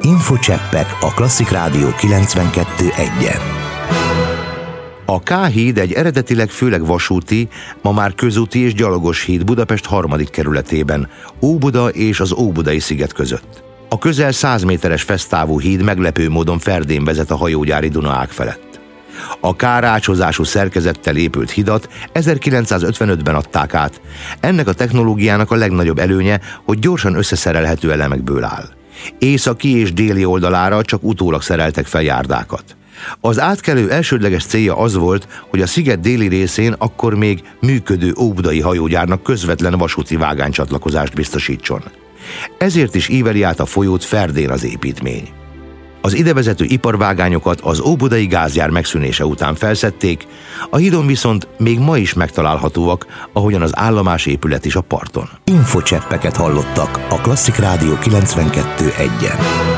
Infocseppek a Klasszik Rádió 92.1-en. A K-híd egy eredetileg főleg vasúti, ma már közúti és gyalogos híd Budapest 3. kerületében, Óbuda és az Óbudai sziget között. A közel 100 méteres fesztávú híd meglepő módon ferdén vezet a hajógyári Dunaág felett. A K-rácsozású szerkezettel épült hidat 1955-ben adták át. Ennek a technológiának a legnagyobb előnye, hogy gyorsan összeszerelhető elemekből áll. Északi és déli oldalára csak utólag szereltek fel járdákat. Az átkelő elsődleges célja az volt, hogy a sziget déli részén akkor még működő óbudai hajógyárnak közvetlen vasúti vágánycsatlakozást biztosítson. Ezért is íveli át a folyót ferdén az építmény. Az idevezető iparvágányokat az óbudai gázgyár megszűnése után felszedték, a hídon viszont még ma is megtalálhatóak, ahogyan az állomásépület is a parton. Infocseppeket hallottak a Klasszik Rádió 92.1-en.